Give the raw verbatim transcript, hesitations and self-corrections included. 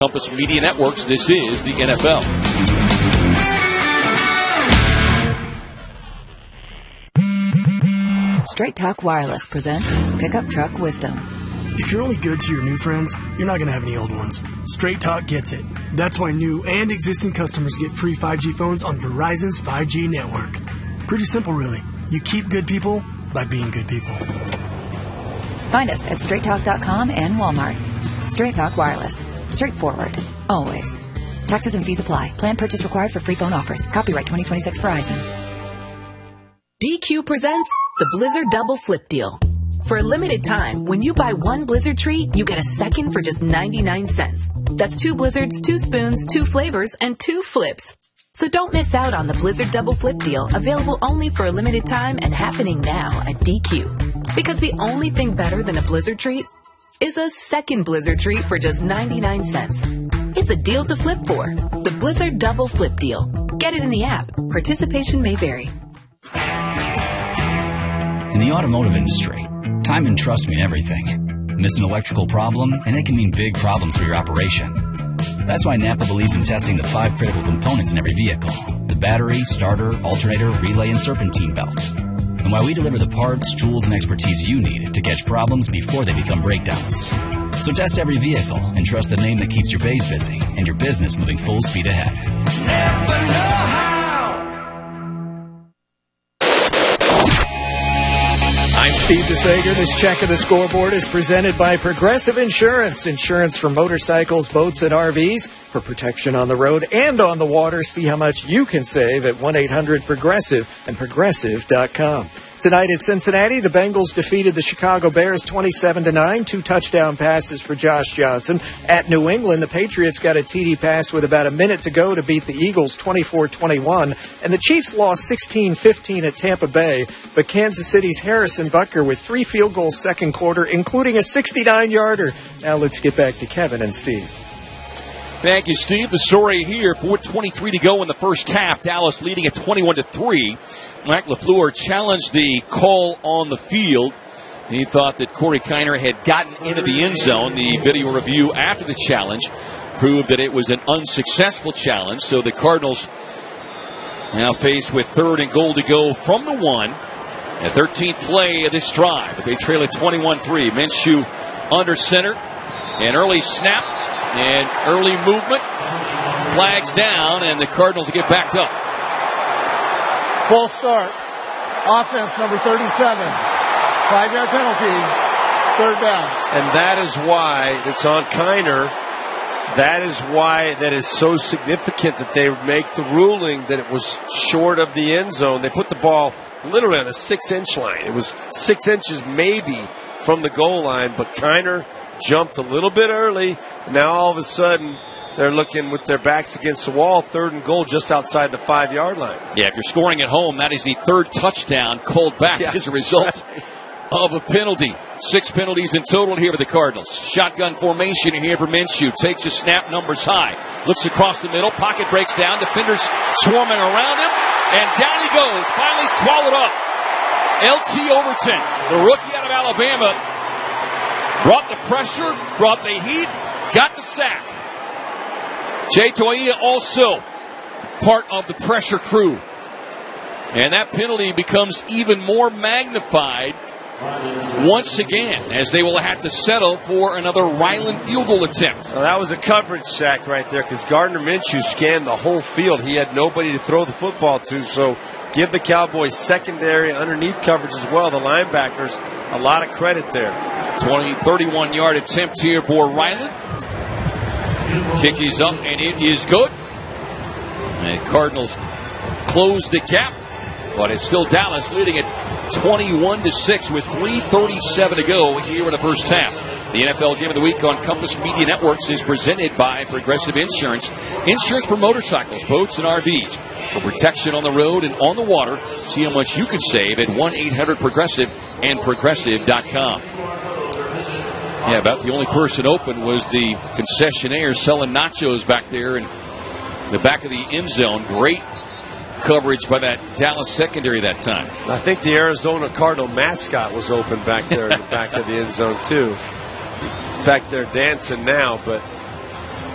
Compass Media Networks, this is the N F L. Straight Talk Wireless presents Pickup Truck Wisdom. If you're only good to your new friends, you're not going to have any old ones. Straight Talk gets it. That's why new and existing customers get free five G phones on Verizon's five G network. Pretty simple, really. You keep good people by being good people. Find us at straight talk dot com and Walmart. Straight Talk Wireless. Straightforward. Always. Taxes and fees apply. Plan purchase required for free phone offers. Copyright twenty twenty-six Verizon. D Q presents the Blizzard Double Flip Deal. For a limited time, when you buy one Blizzard treat, you get a second for just ninety-nine cents. That's two Blizzards, two spoons, two flavors, and two flips. So don't miss out on the Blizzard Double Flip Deal, available only for a limited time and happening now at D Q. Because the only thing better than a Blizzard treat is a second Blizzard treat for just ninety-nine cents. It's a deal to flip for. The Blizzard Double Flip Deal. Get it in the app. Participation may vary. In the automotive industry, time and trust mean everything. Miss an electrical problem, and it can mean big problems for your operation. That's why Napa believes in testing the five critical components in every vehicle: the battery, starter, alternator, relay, and serpentine belt. And why we deliver the parts, tools, and expertise you need to catch problems before they become breakdowns. So test every vehicle and trust the name that keeps your bays busy and your business moving full speed ahead. Never know how. I'm Steve DeSager. This check of the scoreboard is presented by Progressive Insurance. Insurance for motorcycles, boats, and R Vs. For protection on the road and on the water, see how much you can save at one eight hundred progressive and progressive dot com. Tonight at Cincinnati, the Bengals defeated the Chicago Bears twenty-seven to nine. Two touchdown passes for Josh Johnson. At New England, the Patriots got a T D pass with about a minute to go to beat the Eagles twenty-four twenty-one. And the Chiefs lost sixteen fifteen at Tampa Bay. But Kansas City's Harrison Butker with three field goals second quarter, including a sixty-nine-yarder. Now let's get back to Kevin and Steve. Thank you, Steve. The story here, four twenty-three to go in the first half. Dallas leading at twenty-one to three. Mike LaFleur challenged the call on the field. He thought that Corey Kiner had gotten into the end zone. The video review after the challenge proved that it was an unsuccessful challenge. So the Cardinals now faced with third and goal to go from the one. The thirteenth play of this drive. But they trail at twenty-one three. Minshew under center. An early snap and early movement. Flags down, and the Cardinals get backed up. Full start. Offense number thirty-seven. Five-yard penalty. Third down. And that is why it's on Kiner. That is why that is so significant that they make the ruling that it was short of the end zone. They put the ball literally on a six-inch line. It was six inches maybe from the goal line, but Kiner jumped a little bit early. Now all of a sudden they're looking with their backs against the wall, third and goal just outside the five-yard line. Yeah, if you're scoring at home, that is the third touchdown called back yeah, as a result right. of a penalty. Six penalties in total here for the Cardinals. Shotgun formation here for Minshew. Takes his snap, numbers high. Looks across the middle. Pocket breaks down. Defenders swarming around him. And down he goes. Finally swallowed up. L T Overton, the rookie out of Alabama, brought the pressure, brought the heat, got the sack. Jay Toia also part of the pressure crew. And that penalty becomes even more magnified once again, as they will have to settle for another Ryland field goal attempt. Well, that was a coverage sack right there, because Gardner Minshew scanned the whole field. He had nobody to throw the football to, so give the Cowboys secondary underneath coverage as well. The linebackers, a lot of credit there. twenty, thirty-one-yard attempt here for Ryland. Kick is up, and it is good. And Cardinals close the gap, but it's still Dallas leading at twenty-one to six with three thirty-seven to go here in the first half. The N F L Game of the Week on Compass Media Networks is presented by Progressive Insurance. Insurance for motorcycles, boats, and R Vs. For protection on the road and on the water, see how much you can save at one eight hundred progressive and progressive dot com. Yeah, about the only person open was the concessionaire selling nachos back there in the back of the end zone. Great coverage by that Dallas secondary that time. I think the Arizona Cardinal mascot was open back there in the back of the end zone, too. Back there dancing now, but